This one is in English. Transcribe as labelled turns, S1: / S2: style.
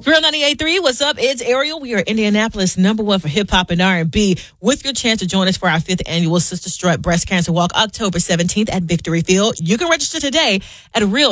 S1: Real 98.3, what's up? It's Ariel. We are Indianapolis #1 for hip hop and R&B with your chance to join us for our 5th annual Sister Strut Breast Cancer Walk October 17th at Victory Field. You can register today at Real